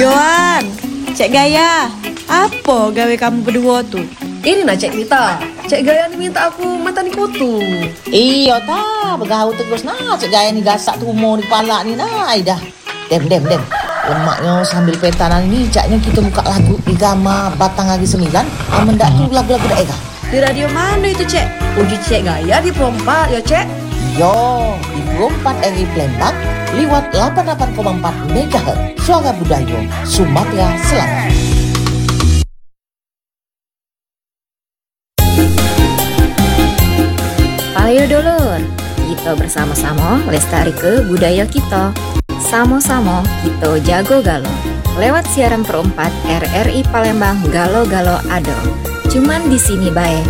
Yohan, Cek Gaya, apa gawe kamu berdua tuh? Ini nak Cek Mita. Cek Gaya ni minta aku matani kutu. Iya ta, bergaul terus nah Cik Gaya ni gasak tumor di kepala ni nah. Dah. Dem. Lemaknya sambil petanan ni caknya kita buka lagu di Gama Batang Hari 9. Mendak tu lagu-lagu daerah. Di radio mana itu, Cek? Uji Cek Gaya di Perompak ya Cek. Yo, di 24 RI Palembang lewat 88,4 MHz Suara Budaya Sumatera Selatan. Ayo dulur, kita bersama-sama lestari ke budaya kita. Sama-sama kita jago galo. Lewat siaran perempat RRI Palembang Galo-Galo Ado. Cuman di sini bae